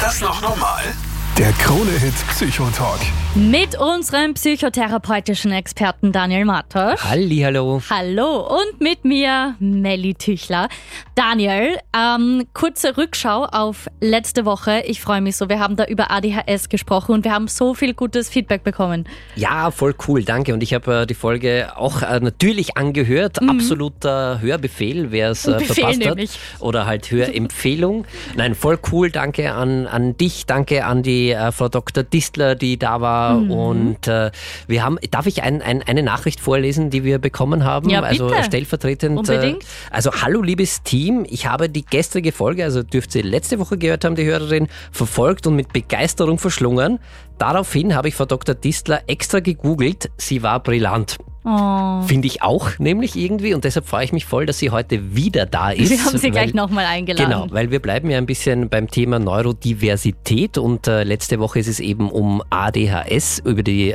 das noch normal? Der Krone-Hit Psychotalk. Mit unserem psychotherapeutischen Experten Daniel Martosch. Hallihallo. Hallo und mit mir Melli Tüchler. Daniel, kurze Rückschau auf letzte Woche. Ich freue mich so, wir haben da über ADHS gesprochen und wir haben so viel gutes Feedback bekommen. Ja, voll cool, danke. Und ich habe die Folge auch natürlich angehört. Absoluter Hörbefehl, wer es verpasst nämlich. hat. Oder halt Hörempfehlung. Nein, voll cool. Danke an dich, danke an die Frau Dr. Distler, die da war. Und wir haben, darf ich eine Nachricht vorlesen, die wir bekommen haben? Ja, bitte. Also stellvertretend. Unbedingt. Also hallo liebes Team, ich habe die gestrige Folge, also dürft ihr letzte Woche gehört haben, die Hörerin, verfolgt und mit Begeisterung verschlungen. Daraufhin habe ich Frau Dr. Distler extra gegoogelt, sie war brillant. Oh. Finde ich auch, nämlich irgendwie, und deshalb freue ich mich voll, dass sie heute wieder da ist. Wir haben sie gleich nochmal eingeladen. Genau, weil wir bleiben ja ein bisschen beim Thema Neurodiversität und letzte Woche ist es eben um ADHS, über die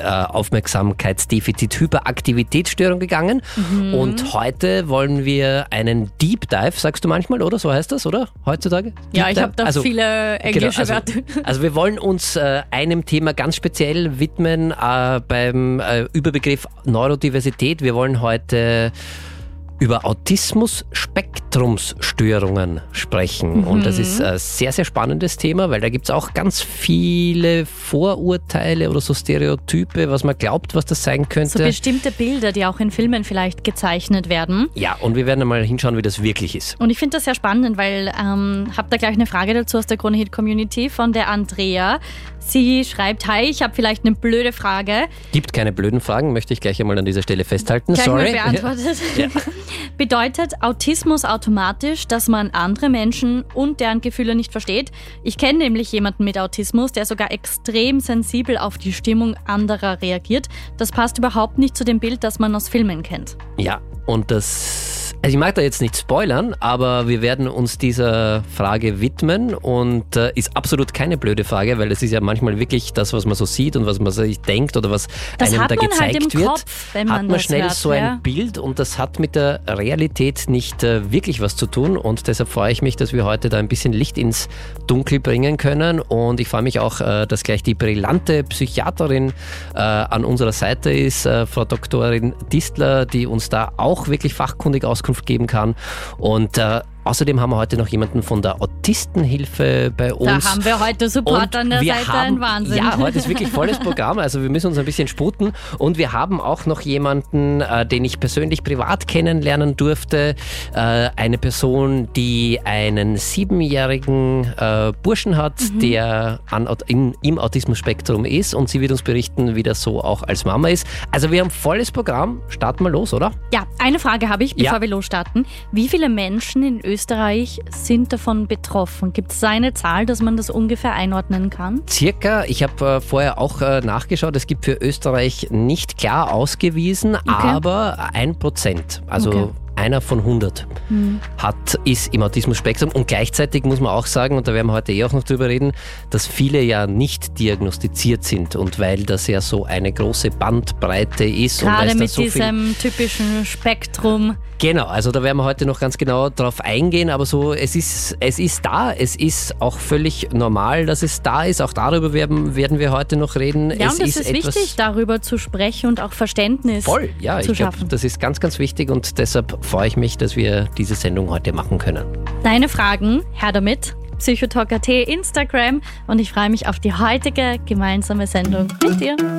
Aufmerksamkeitsdefizit-Hyperaktivitätsstörung gegangen und heute wollen wir einen Deep Dive, sagst du manchmal, oder? So heißt das, oder? Heutzutage? Ja, Deep ich habe Dive? da viele englische Wörter. Also wir wollen uns einem Thema ganz speziell widmen beim Überbegriff Neurodiversität. Wir wollen heute über Autismus-Spektrumsstörungen sprechen. Und das ist ein sehr, sehr spannendes Thema, weil da gibt es auch ganz viele Vorurteile oder so Stereotype, was man glaubt, was das sein könnte. So bestimmte Bilder, die auch in Filmen vielleicht gezeichnet werden. Ja, und wir werden mal hinschauen, wie das wirklich ist. Und ich finde das sehr spannend, weil habe da gleich eine Frage dazu aus der Krone-Hit-Community von der Andrea. Sie schreibt, hi, ich habe vielleicht eine blöde Frage. Gibt keine blöden Fragen, möchte ich gleich einmal an dieser Stelle festhalten. Gleich Sorry. mal beantwortet. Ja. Bedeutet Autismus automatisch, dass man andere Menschen und deren Gefühle nicht versteht? Ich kenne nämlich jemanden mit Autismus, der sogar extrem sensibel auf die Stimmung anderer reagiert. Das passt überhaupt nicht zu dem Bild, das man aus Filmen kennt. Ja, und also ich mag da jetzt nicht spoilern, aber wir werden uns dieser Frage widmen und ist absolut keine blöde Frage, weil es ist ja manchmal wirklich das, was man so sieht und was man sich denkt oder was das einem hat da man gezeigt halt im wird, Kopf, wenn man hat man das schnell hört, so ja. ein Bild und das hat mit der Realität nicht wirklich was zu tun und deshalb freue ich mich, dass wir heute da ein bisschen Licht ins Dunkel bringen können und ich freue mich auch, dass gleich die brillante Psychiaterin an unserer Seite ist, Frau Doktorin Distler, die uns da auch wirklich fachkundig Auskunft geben kann und außerdem haben wir heute noch jemanden von der Autistenhilfe bei uns. Da haben wir heute Support an der Seite, ein Wahnsinn. Ja, heute ist wirklich volles Programm, also wir müssen uns ein bisschen sputen. Und wir haben auch noch jemanden, den ich persönlich privat kennenlernen durfte. Eine Person, die einen 7-jährigen Burschen hat, der im Autismus-Spektrum ist. Und sie wird uns berichten, wie das so auch als Mama ist. Also wir haben volles Programm. Starten wir los, oder? Ja, eine Frage habe ich, bevor wir losstarten. Wie viele Menschen in Österreich sind davon betroffen? Gibt es eine Zahl, dass man das ungefähr einordnen kann? Circa, ich habe vorher auch nachgeschaut, es gibt für Österreich nicht klar ausgewiesen, aber 1%, also einer von 100 ist im Autismus-Spektrum und gleichzeitig muss man auch sagen, und da werden wir heute auch noch drüber reden, dass viele ja nicht diagnostiziert sind und weil das ja so eine große Bandbreite ist. Gerade und mit so diesem typischen Spektrum. Genau, also da werden wir heute noch ganz genau drauf eingehen, aber so, es ist da, es ist auch völlig normal, dass es da ist, auch darüber werden wir heute noch reden. Ja, und es ist wichtig, darüber zu sprechen und auch Verständnis voll, ja, zu ich glaube, schaffen. das ist ganz, ganz wichtig und deshalb freue ich mich, dass wir diese Sendung heute machen können. Deine Fragen, her damit, Psychotalk.at, Instagram und ich freue mich auf die heutige gemeinsame Sendung mit dir.